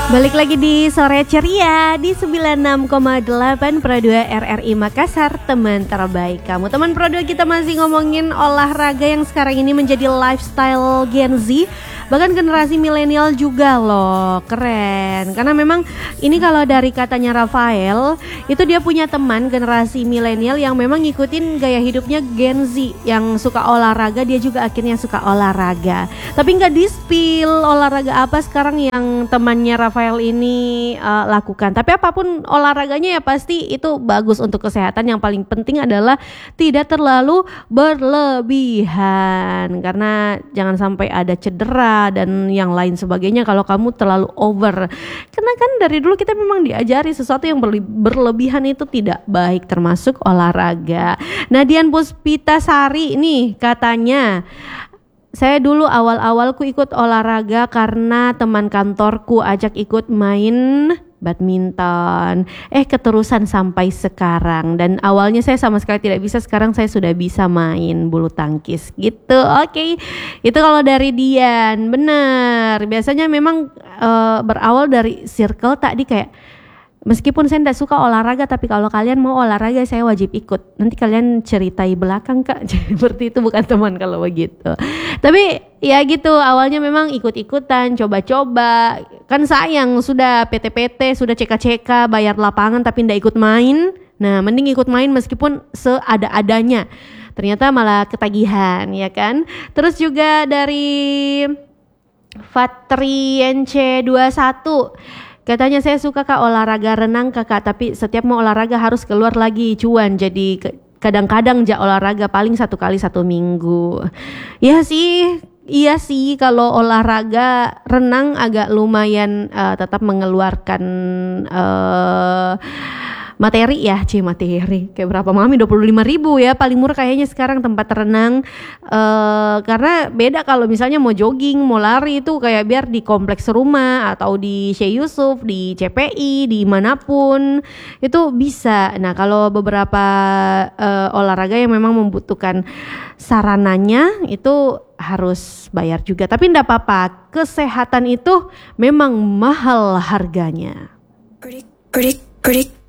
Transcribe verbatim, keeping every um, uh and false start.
Balik lagi di Sore Ceria di sembilan puluh enam koma delapan Pro dua R R I Makassar, teman terbaik kamu. Teman Pro dua, kita masih ngomongin olahraga yang sekarang ini menjadi lifestyle Gen Z, bahkan generasi milenial juga loh. Keren, karena memang ini kalau dari katanya Rafael, itu dia punya teman generasi milenial yang memang ngikutin gaya hidupnya Gen Z, yang suka olahraga, dia juga akhirnya suka olahraga. Tapi nggak di-spill olahraga apa sekarang yang temannya Rafael ini uh, lakukan. Tapi apapun olahraganya ya pasti itu bagus untuk kesehatan. Yang paling penting adalah tidak terlalu berlebihan, karena jangan sampai ada cedera dan yang lain sebagainya kalau kamu terlalu over. Karena kan dari dulu kita memang diajari sesuatu yang berle- berlebihan itu tidak baik, termasuk olahraga. Nadian Puspitasari nih katanya, saya dulu awal-awal ku ikut olahraga karena teman kantorku ajak ikut main badminton. Eh keterusan sampai sekarang. Dan awalnya saya sama sekali tidak bisa, sekarang saya sudah bisa main bulu tangkis gitu. Oke, okay. Itu kalau dari Dian. Bener, biasanya memang uh, berawal dari circle tadi, kayak meskipun saya tidak suka olahraga, tapi kalau kalian mau olahraga saya wajib ikut. Nanti kalian ceritai belakang kak, seperti itu, bukan teman kalau begitu. Tapi ya gitu, awalnya memang ikut-ikutan, coba-coba. Kan sayang, sudah P T P T, sudah C K C K, bayar lapangan tapi tidak ikut main. Nah mending ikut main meskipun seada-adanya. Ternyata malah ketagihan, ya kan. Terus juga dari Fatri N C dua puluh satu, katanya saya suka kak olahraga renang kakak, tapi setiap mau olahraga harus keluar lagi cuan, jadi kadang-kadang ja olahraga paling satu kali satu minggu. Ya sih, iya sih, kalau olahraga renang agak lumayan uh, tetap mengeluarkan uh, materi ya, c materi kayak berapa mami, dua puluh lima ribu ya paling murah kayaknya sekarang tempat renang. Uh, karena beda kalau misalnya mau jogging, mau lari, itu kayak biar di kompleks rumah atau di Syekh Yusuf, di C P I, di manapun itu bisa. Nah kalau beberapa uh, olahraga yang memang membutuhkan sarananya itu harus bayar juga, tapi enggak apa-apa, kesehatan itu memang mahal harganya. Break, break, break.